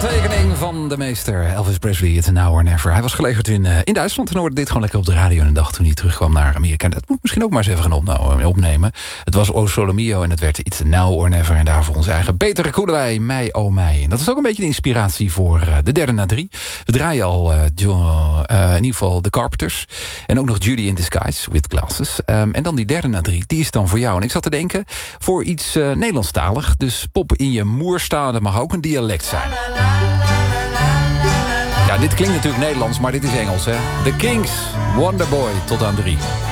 Handtekening van de meester Elvis Presley, It's Now or Never. Hij was gelegerd in Duitsland en hoorde dit gewoon lekker op de radio een dag toen hij terugkwam naar Amerika. Dat moet misschien ook maar eens even gaan opnemen. Het was O Sole Mio en het werd It's Now or Never. En daarvoor onze eigen Peter Koelewij, Mei oh Mei. En dat is ook een beetje de inspiratie voor de derde na drie. We draaien al in ieder geval The Carpenters. En ook nog Judy in Disguise with Glasses. En dan die derde na drie, die is dan voor jou. En ik zat te denken, voor iets Nederlandstalig. Dus pop in je moerstaal, dat mag ook een dialect zijn. Ja, dit klinkt natuurlijk Nederlands, maar dit is Engels, hè. The Kings, Wonderboy, tot aan 3.